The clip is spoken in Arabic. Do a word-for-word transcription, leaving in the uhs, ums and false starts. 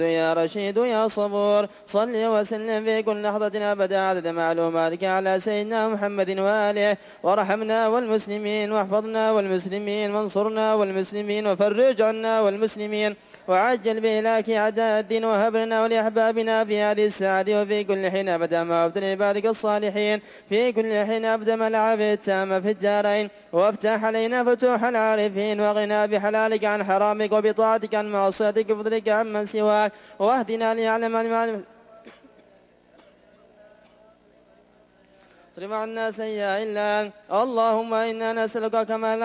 يا رشيد يا صبور. صل وسلم في كل لحظة أبدا عدد معلوماتك على سيدنا محمد وآله. وارحمنا والمسلمين واحفظنا والمسلمين وانصرنا والمسلمين وفرج عنا والمسلمين وعجل بإهلاك أعداء الدين. وهب لنا ولأحبابنا في هذه الساعة وفي كل حين أبدا ما وفد لعبادك الصالحين في كل حين أبدا ما العافية التامة في الدارين. وافتح علينا فتوح العارفين واغننا بحلالك عن حرامك وبطاعتك عن معصيتك وفضلك عن من سواك. واهدنا ليعلم المعلم اصرف عنا سيئا إلا أنت. اللهم إنا نسألك كما